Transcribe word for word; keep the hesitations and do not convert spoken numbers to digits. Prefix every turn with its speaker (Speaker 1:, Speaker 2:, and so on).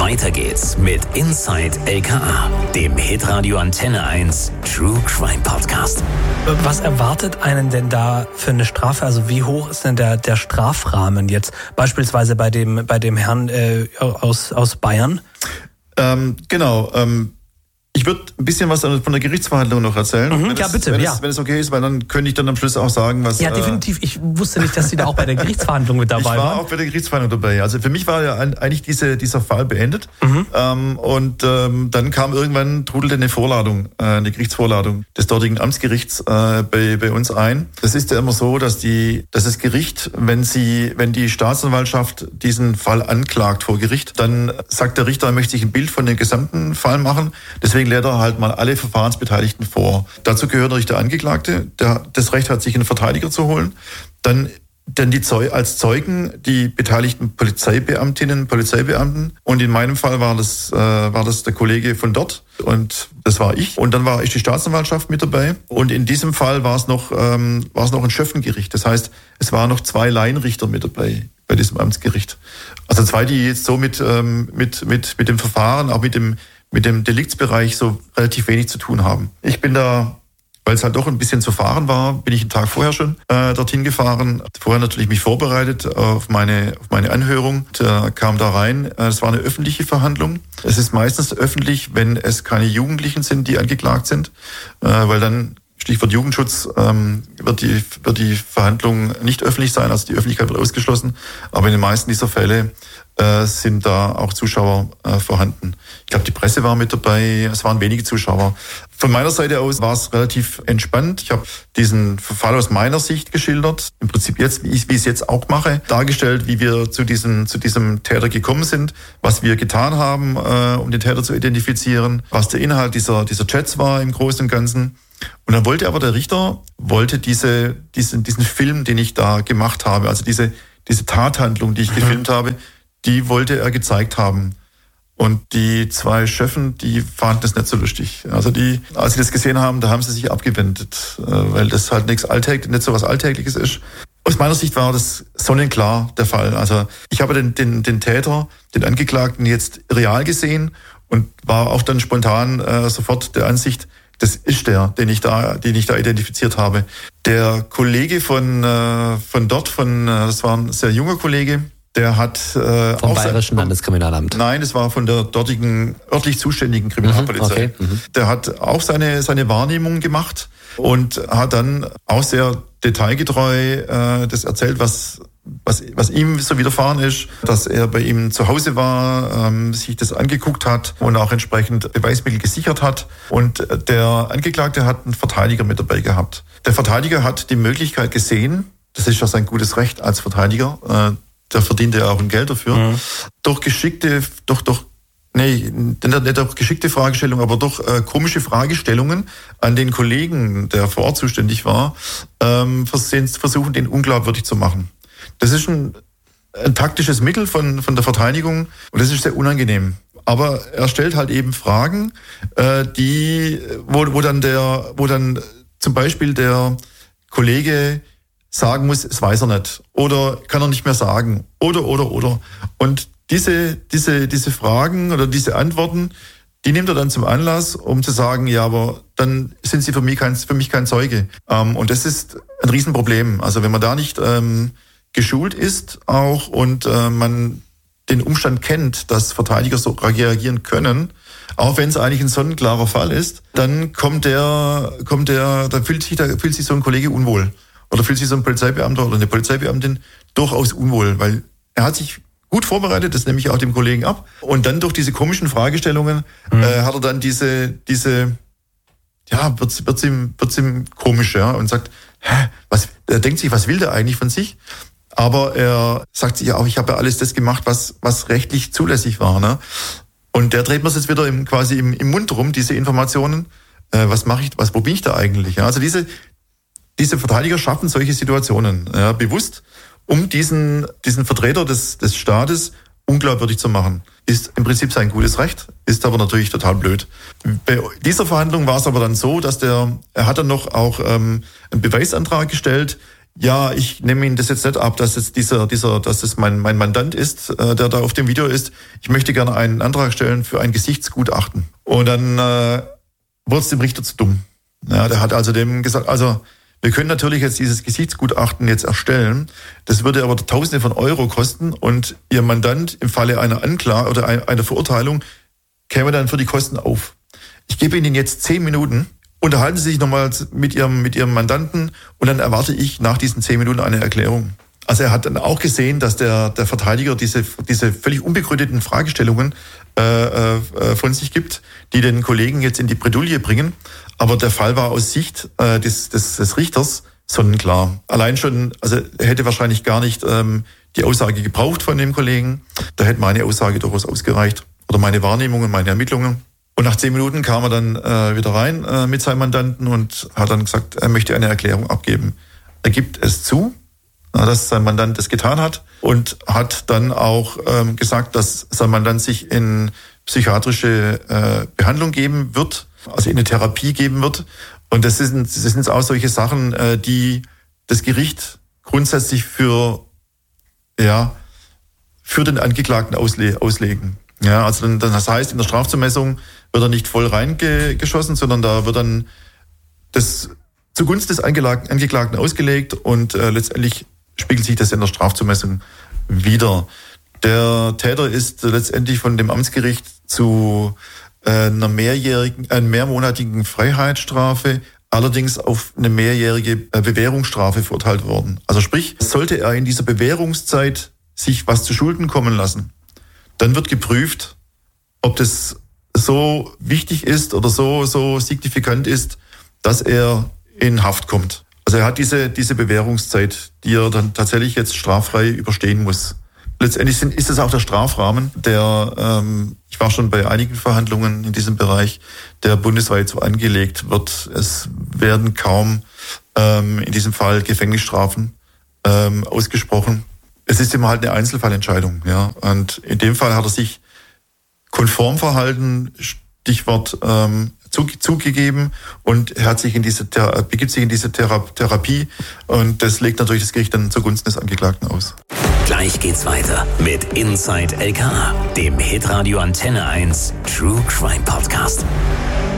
Speaker 1: Weiter geht's mit Inside L K A, dem Hitradio Antenne eins True Crime Podcast.
Speaker 2: Was erwartet einen denn da für eine Strafe? Also wie hoch ist denn der, der Strafrahmen jetzt? Beispielsweise bei dem, bei dem Herrn äh, aus, aus Bayern?
Speaker 3: Ähm, genau, ähm, ich würde ein bisschen was von der Gerichtsverhandlung noch erzählen.
Speaker 2: Mhm,
Speaker 3: wenn
Speaker 2: ja,
Speaker 3: es,
Speaker 2: bitte,
Speaker 3: wenn
Speaker 2: ja.
Speaker 3: Es, wenn es okay ist, weil dann könnte ich dann am Schluss auch sagen, was...
Speaker 2: Ja, definitiv. Ich wusste nicht, dass Sie da auch bei der Gerichtsverhandlung mit dabei waren.
Speaker 3: Ich war waren. auch bei der Gerichtsverhandlung dabei. Also für mich war ja eigentlich diese, dieser Fall beendet. Mhm. Ähm, und ähm, dann kam irgendwann, trudelte eine Vorladung, äh, eine Gerichtsvorladung des dortigen Amtsgerichts äh, bei, bei uns ein. Das ist ja immer so, dass, die, dass das Gericht, wenn, sie, wenn die Staatsanwaltschaft diesen Fall anklagt vor Gericht, dann sagt der Richter, er möchte sich ein Bild von dem gesamten Fall machen. Deswegen lädt er halt mal alle Verfahrensbeteiligten vor. Dazu gehört natürlich der Angeklagte, der das Recht hat, sich einen Verteidiger zu holen. Dann, dann die Zeu- als Zeugen die beteiligten Polizeibeamtinnen, Polizeibeamten. Und in meinem Fall war das, äh, war das der Kollege von dort und das war ich. Und dann war ich die Staatsanwaltschaft mit dabei. Und in diesem Fall war es noch, ähm, war es noch ein Schöffengericht. Das heißt, es waren noch zwei Laienrichter mit dabei bei diesem Amtsgericht. Also zwei, die jetzt so mit, ähm, mit, mit, mit dem Verfahren, auch mit dem mit dem Deliktsbereich so relativ wenig zu tun haben. Ich bin da, weil es halt doch ein bisschen zu fahren war, bin ich einen Tag vorher schon äh, dorthin gefahren. Vorher natürlich mich vorbereitet auf meine auf meine Anhörung. Da kam da rein. Es war eine öffentliche Verhandlung. Es ist meistens öffentlich, wenn es keine Jugendlichen sind, die angeklagt sind, äh, weil dann Stichwort Jugendschutz, ähm, wird die wird die Verhandlung nicht öffentlich sein, also die Öffentlichkeit wird ausgeschlossen. Aber in den meisten dieser Fälle äh, sind da auch Zuschauer äh, vorhanden. Ich glaube, die Presse war mit dabei, es waren wenige Zuschauer. Von meiner Seite aus war es relativ entspannt. Ich habe diesen Fall aus meiner Sicht geschildert, im Prinzip jetzt, wie ich wie ich es jetzt auch mache, dargestellt, wie wir zu diesem zu diesem Täter gekommen sind, was wir getan haben, äh, um den Täter zu identifizieren, was der Inhalt dieser dieser Chats war im Großen und Ganzen. Und dann wollte aber der Richter, wollte diese, diesen, diesen Film, den ich da gemacht habe, also diese, diese Tathandlung, die ich mhm. gefilmt habe, die wollte er gezeigt haben. Und die zwei Schöffen, die fanden das nicht so lustig. Also die, als sie das gesehen haben, da haben sie sich abgewendet, weil das halt nichts Alltägliches, nicht so was Alltägliches ist. Aus meiner Sicht war das sonnenklar der Fall. Also ich habe den, den, den Täter, den Angeklagten jetzt real gesehen und war auch dann spontan äh, sofort der Ansicht, das ist der, den ich da, den ich da identifiziert habe. Der Kollege von äh, von dort, von äh, das war ein sehr junger Kollege, der hat äh,
Speaker 4: vom
Speaker 3: auch
Speaker 4: Bayerischen
Speaker 3: sein,
Speaker 4: Landeskriminalamt.
Speaker 3: Nein, es war von der dortigen örtlich zuständigen Kriminalpolizei.
Speaker 4: Mhm, okay, mhm.
Speaker 3: Der hat auch seine seine Wahrnehmung gemacht und hat dann auch sehr detailgetreu äh, das erzählt, was was was ihm so widerfahren ist, dass er bei ihm zu Hause war, ähm, sich das angeguckt hat und auch entsprechend Beweismittel gesichert hat. Und der Angeklagte hat einen Verteidiger mit dabei gehabt. Der Verteidiger hat die Möglichkeit gesehen, das ist ja sein gutes Recht als Verteidiger, äh, der verdient ja auch ein Geld dafür, mhm. durch geschickte, durch, durch Nee, nicht durch geschickte Fragestellungen, aber durch äh, komische Fragestellungen an den Kollegen, der vor Ort zuständig war, ähm, versuchen, den unglaubwürdig zu machen. Das ist ein, ein taktisches Mittel von, von der Verteidigung und das ist sehr unangenehm. Aber er stellt halt eben Fragen, äh, die, wo, wo dann der, wo dann zum Beispiel der Kollege sagen muss, es weiß er nicht oder kann er nicht mehr sagen oder oder oder und diese diese diese Fragen oder diese Antworten, die nimmt er dann zum Anlass, um zu sagen, ja, aber dann sind sie für mich kein für mich kein Zeuge. Ähm, und das ist ein Riesenproblem. Also wenn man da nicht ähm, geschult ist auch und äh, man den Umstand kennt, dass Verteidiger so reagieren können, auch wenn es eigentlich ein sonnenklarer Fall ist, dann kommt der, kommt der, dann fühlt sich, da fühlt sich so ein Kollege unwohl. Oder fühlt sich so ein Polizeibeamter oder eine Polizeibeamtin durchaus unwohl, weil er hat sich gut vorbereitet, das nehme ich auch dem Kollegen ab. Und dann durch diese komischen Fragestellungen mhm. äh, hat er dann diese, diese, ja, wird's, wird's ihm, wird's ihm komisch, ja, und sagt, hä, was, er denkt sich, was will der eigentlich von sich? Aber er sagt sich ja auch, ich habe ja alles das gemacht, was, was rechtlich zulässig war, ne? Und der dreht mir jetzt wieder im, quasi im, im Mund rum, diese Informationen. Äh, was mache ich, was, wo bin ich da eigentlich? Ja, also diese, diese Verteidiger schaffen solche Situationen, ja, bewusst, um diesen, diesen Vertreter des, des Staates unglaubwürdig zu machen. Ist im Prinzip sein gutes Recht, ist aber natürlich total blöd. Bei dieser Verhandlung war es aber dann so, dass der, er hat dann noch auch ähm, einen Beweisantrag gestellt, ja, ich nehme Ihnen das jetzt nicht ab, dass es dieser, dieser, dass es mein, mein Mandant ist, äh, der da auf dem Video ist. Ich möchte gerne einen Antrag stellen für ein Gesichtsgutachten. Und dann äh, wurde es dem Richter zu dumm. Ja, der hat also dem gesagt, also wir können natürlich jetzt dieses Gesichtsgutachten jetzt erstellen. Das würde aber Tausende von Euro kosten und Ihr Mandant im Falle einer Anklage oder einer Verurteilung käme dann für die Kosten auf. Ich gebe Ihnen jetzt zehn Minuten. Unterhalten Sie sich nochmal mit Ihrem, mit Ihrem Mandanten und dann erwarte ich nach diesen zehn Minuten eine Erklärung. Also er hat dann auch gesehen, dass der, der Verteidiger diese, diese völlig unbegründeten Fragestellungen äh, äh, von sich gibt, die den Kollegen jetzt in die Bredouille bringen. Aber der Fall war aus Sicht äh, des, des, des Richters sonnenklar. Allein schon, also er hätte wahrscheinlich gar nicht ähm, die Aussage gebraucht von dem Kollegen. Da hätte meine Aussage durchaus ausgereicht. Oder meine Wahrnehmungen, meine Ermittlungen. Und nach zehn Minuten kam er dann äh, wieder rein äh, mit seinem Mandanten und hat dann gesagt, er möchte eine Erklärung abgeben. Er gibt es zu, äh, dass sein Mandant das getan hat und hat dann auch ähm, gesagt, dass sein Mandant sich in psychiatrische äh, Behandlung geben wird, also in eine Therapie geben wird. Und das sind, das sind auch solche Sachen, äh, die das Gericht grundsätzlich für, ja, für den Angeklagten ausle- auslegen. Ja, also dann, das heißt, in der Strafzumessung wird er nicht voll reingeschossen, sondern da wird dann das zugunsten des Angeklagten ausgelegt und äh, letztendlich spiegelt sich das in der Strafzumessung wider. Der Täter ist letztendlich von dem Amtsgericht zu äh, einer mehrjährigen, einer mehrmonatigen Freiheitsstrafe, allerdings auf eine mehrjährige Bewährungsstrafe verurteilt worden. Also sprich, sollte er in dieser Bewährungszeit sich was zu Schulden kommen lassen, dann wird geprüft, ob das so wichtig ist oder so, so signifikant ist, dass er in Haft kommt. Also er hat diese, diese Bewährungszeit, die er dann tatsächlich jetzt straffrei überstehen muss. Letztendlich sind, ist es auch der Strafrahmen, der, ähm, ich war schon bei einigen Verhandlungen in diesem Bereich, der bundesweit so angelegt wird. Es werden kaum ähm, in diesem Fall Gefängnisstrafen ähm, ausgesprochen. Es ist immer halt eine Einzelfallentscheidung, ja. Und in dem Fall hat er sich konform verhalten, Stichwort ähm, zugegeben und er hat sich in diese Thera- begibt sich in diese Thera- Therapie und das legt natürlich das Gericht dann zugunsten des Angeklagten aus.
Speaker 1: Gleich geht's weiter mit Inside L K A, dem Hitradio Antenne eins True Crime Podcast.